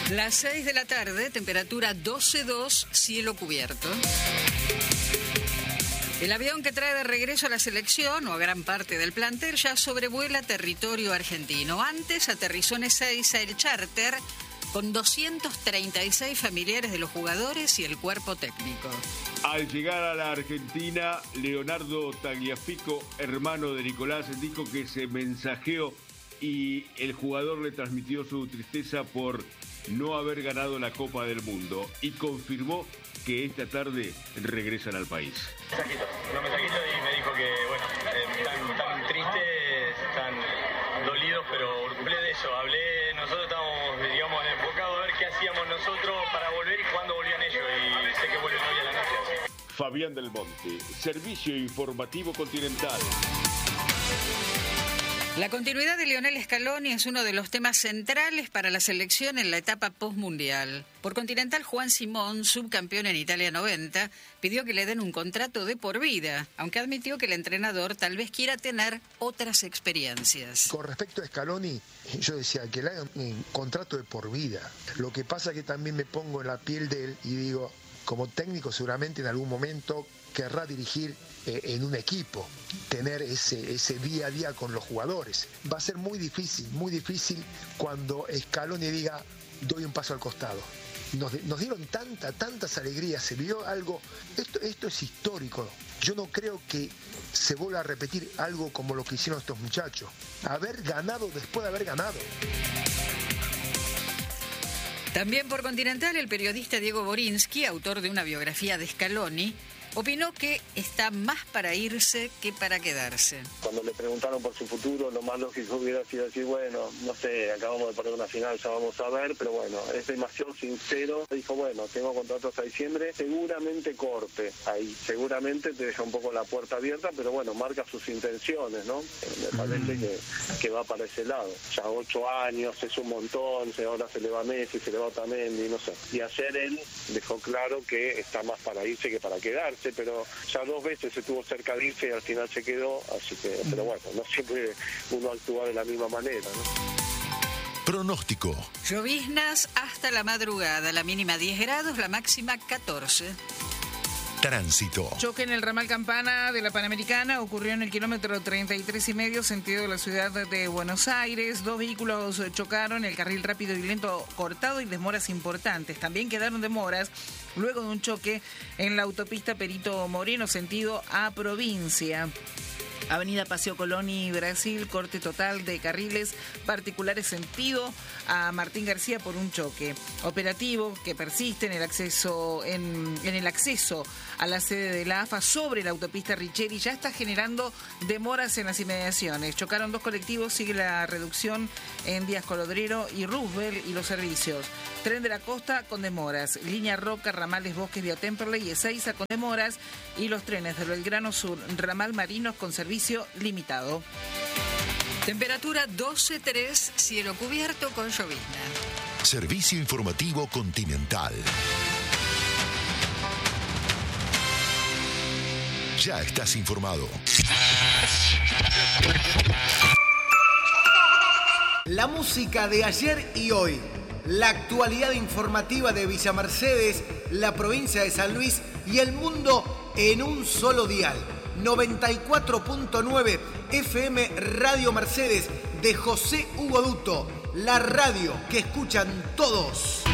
Las 6 de la tarde, temperatura 12,2, cielo cubierto. El avión que trae de regreso a la selección, o a gran parte del plantel, ya sobrevuela territorio argentino. Antes aterrizó en Ezeiza el charter con 236 familiares de los jugadores y el cuerpo técnico. Al llegar a la Argentina, Leonardo Tagliafico, hermano de Nicolás, dijo que se mensajeó y el jugador le transmitió su tristeza por no haber ganado la Copa del Mundo y confirmó que esta tarde regresan al país. Un mensajito y me dijo que, bueno, tan tristes, tan dolidos, pero hablé de eso, nosotros estábamos, digamos, enfocados a ver qué hacíamos nosotros para volver y cuándo volvían ellos, y sé que vuelven hoy a la noche. Así. Fabián del Monte, Servicio Informativo Continental. La continuidad de Lionel Scaloni es uno de los temas centrales para la selección en la etapa postmundial. Por Continental, Juan Simón, subcampeón en Italia 90, pidió que le den un contrato de por vida, aunque admitió que el entrenador tal vez quiera tener otras experiencias. Con respecto a Scaloni, yo decía que le hagan un contrato de por vida. Lo que pasa es que también me pongo en la piel de él y digo, como técnico seguramente en algún momento querrá dirigir en un equipo, tener ese día a día con los jugadores. Va a ser muy difícil cuando Scaloni diga, doy un paso al costado. Nos dieron tantas alegrías, se vio algo, esto es histórico. Yo no creo que se vuelva a repetir algo como lo que hicieron estos muchachos. Haber ganado después de haber ganado. También por Continental, el periodista Diego Borinsky, autor de una biografía de Scaloni, opinó que está más para irse que para quedarse. Cuando le preguntaron por su futuro, lo más lógico hubiera sido decir, bueno, no sé, acabamos de perder una final, ya vamos a ver, pero bueno, es demasiado sincero. Dijo, bueno, tengo contrato hasta diciembre, seguramente corte ahí, seguramente te deja un poco la puerta abierta, pero bueno, marca sus intenciones, ¿no? Me parece que va para ese lado. Ya 8 años, es un montón, ahora se le va Messi, se le va Otamendi, no sé. Y ayer él dejó claro que está más para irse que para quedarse, pero ya 2 veces estuvo cerca de irse y al final se quedó, así que, pero bueno, no siempre uno actúa de la misma manera, ¿no? Pronóstico. Lloviznas hasta la madrugada, la mínima 10 grados, la máxima 14. Tránsito. Choque en el ramal Campana de la Panamericana ocurrió en el kilómetro 33,5, sentido de la ciudad de Buenos Aires. 2 vehículos chocaron, el carril rápido y lento cortado y demoras importantes. También quedaron demoras luego de un choque en la autopista Perito Moreno, sentido a provincia. Avenida Paseo Colón y Brasil, corte total de carriles particulares sentido a Martín García por un choque. Operativo que persiste en el acceso a la sede de la AFA sobre la autopista Richeri ya está generando demoras en las inmediaciones. Chocaron 2 colectivos, sigue la reducción en Díaz Colodrero y Roosevelt y los servicios. Tren de la Costa con demoras, Línea Roca, ramales Bosques, Vía Temperley y Ezeiza con demoras y los trenes de Belgrano Sur, ramal Marinos con servicio limitado. Temperatura 12,3, cielo cubierto con llovizna. Servicio Informativo Continental. Ya estás informado. La música de ayer y hoy. La actualidad informativa de Villa Mercedes, la provincia de San Luis y el mundo en un solo dial. 94.9 FM Radio Mercedes de José Hugo Duto. La radio que escuchan todos.